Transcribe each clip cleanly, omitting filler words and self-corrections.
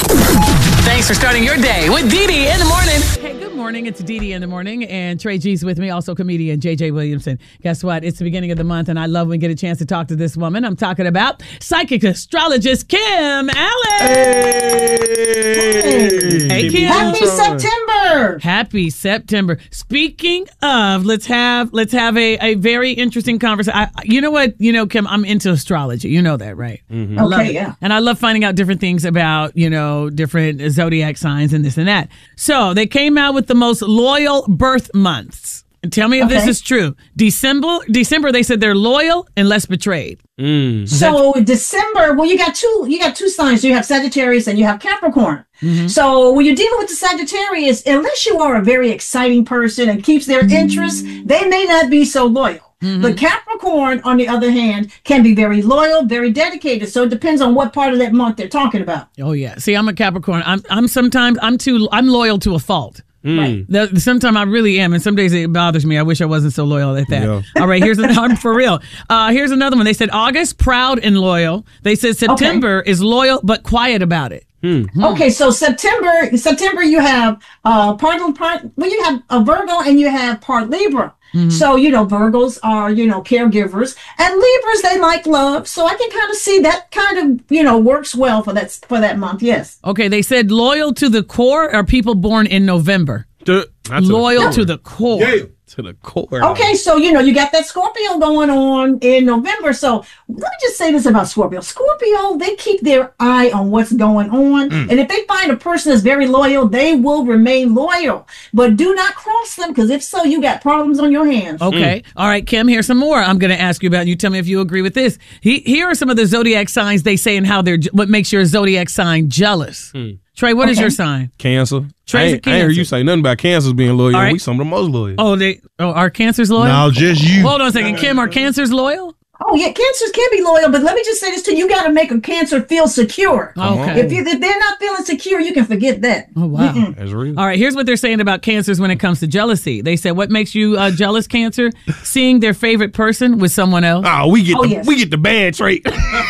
Thanks for starting your day with Dee Dee in the morning. Hey, good morning. It's Dee Dee in the morning, and Trey G's with me, also comedian JJ Williamson. Guess what? It's the beginning of the month, and I love when we get a chance to talk to this woman. I'm talking about psychic astrologist Kim Allen. Hey, Kim. Happy September. Happy September. Speaking of, let's have a very interesting conversation. You know what? You know, Kim, I'm into astrology. You know that, right? Mm-hmm. Okay, yeah. And I love finding out different things about, different zodiac signs and this and that. So they came out with the most loyal birth months. And tell me if this is true. December, they said they're loyal and less betrayed. So December, well, you got two signs. You have Sagittarius and you have Capricorn. Mm-hmm. So when you're dealing with the Sagittarius, unless you are a very exciting person and keeps their interest, they may not be so loyal. Mm-hmm. The Capricorn, on the other hand, can be very loyal, very dedicated. So it depends on what part of that month they're talking about. Oh yeah. See, I'm a Capricorn. I'm loyal to a fault. Right. Sometimes I really am, and some days it bothers me. I wish I wasn't so loyal at that. Yeah. All right, I'm for real. Here's another one. They said August, proud and loyal. They said September is loyal but quiet about it. Okay, so September you have you have a Virgo and you have part Libra. Mm-hmm. So, Virgos are, caregivers, and Libras, they like love. So I can kind of see that kind of, works well for that month. Yes. Okay. They said loyal to the core are people born in November. Loyal to the core. Yeah. To the core. Okay, so you got that Scorpio going on in November. So let me just say this about Scorpio. Scorpio, they keep their eye on what's going on. And if they find a person that's very loyal, they will remain loyal. But do not cross them, because if so, you got problems on your hands. Okay. All right, Kim, here's some more I'm going to ask you about. You tell me if you agree with this. Here are some of the zodiac signs they say and what makes your zodiac sign jealous. Trey, what is your sign? Cancer. Trey's a Cancer. I ain't heard you say nothing about Cancers being loyal. Right. We some of the most loyal. Are Cancers loyal? No, just you. Hold on a second. Kim, are Cancers loyal? Oh, yeah, Cancers can be loyal, but let me just say this to you. You got to make a Cancer feel secure. Okay. If they're not feeling secure, you can forget that. Oh, wow. That's real. All right, here's what they're saying about Cancers when it comes to jealousy. They said, what makes you jealous, Cancer? Seeing their favorite person with someone else. Oh, we get the bad trait.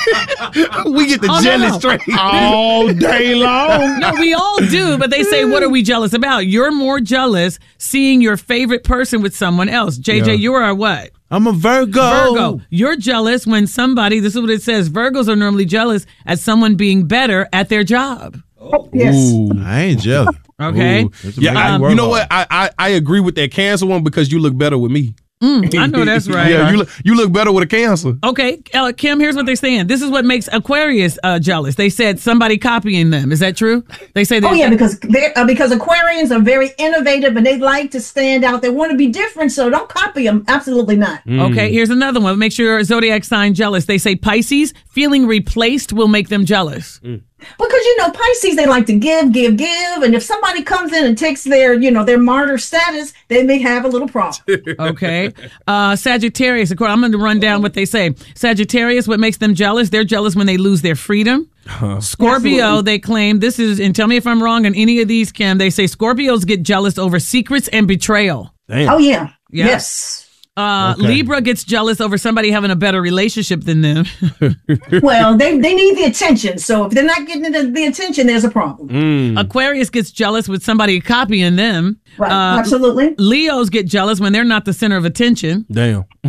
We get the jealous trait all day long. No, we all do, but they say, what are we jealous about? You're more jealous seeing your favorite person with someone else. JJ, you are what? I'm a Virgo. You're jealous when somebody, this is what it says, Virgos are normally jealous at someone being better at their job. Oh, yes. Ooh, I ain't jealous. Okay. Yeah, you know what? I agree with that Cancer one because you look better with me. I know that's right. Yeah, you look better with a Cancer. Okay, Kim, here's what they're saying. This is what makes Aquarius jealous. They said somebody copying them. Is that true? They say that. Oh yeah, because Aquarians are very innovative and they like to stand out. They want to be different, so don't copy them. Absolutely not. Okay, here's another one. Make sure your zodiac sign jealous. They say Pisces, feeling replaced will make them jealous. Because Pisces, they like to give, and if somebody comes in and takes their martyr status, they may have a little problem. Okay, Sagittarius. I'm going to run down what they say. Sagittarius, what makes them jealous? They're jealous when they lose their freedom. Scorpio, absolutely. They claim this is, and tell me if I'm wrong on any of these, Kim. They say Scorpios get jealous over secrets and betrayal. Damn. Oh yeah. Yes. Libra gets jealous over somebody having a better relationship than them. Well, they need the attention. So if they're not getting the attention, there's a problem. Aquarius gets jealous with somebody copying them. Right. Absolutely. Leos get jealous when they're not the center of attention. Damn.